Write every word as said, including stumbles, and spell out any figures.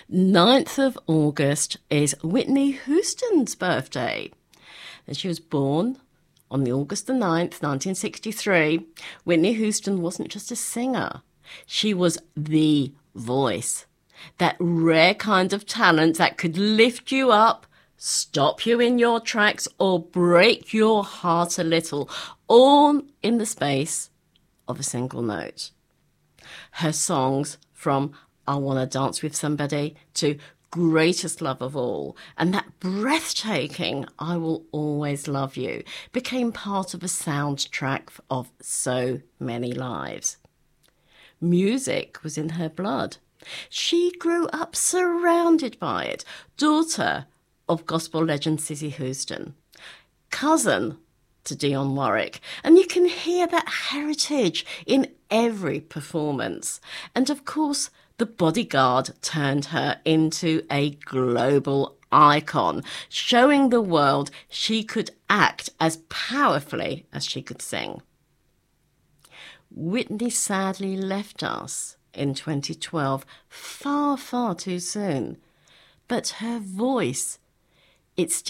ninth of August is Whitney Houston's birthday. And she was born on the August the ninth, nineteen sixty-three. Whitney Houston wasn't just a singer. She was the voice. That rare kind of talent that could lift you up, stop you in your tracks, or break your heart a little, all in the space of a single note. Her songs, from I Wanna Dance With Somebody to Greatest Love of All, and that breathtaking I Will Always Love You, became part of a soundtrack of so many lives. Music was in her blood. She grew up surrounded by it, daughter of gospel legend Cissy Houston, cousin to Dionne Warwick, and you can hear that heritage in every performance. And of course, The Bodyguard turned her into a global icon, showing the world she could act as powerfully as she could sing. Whitney sadly left us in twenty twelve, far, far too soon. But her voice, it still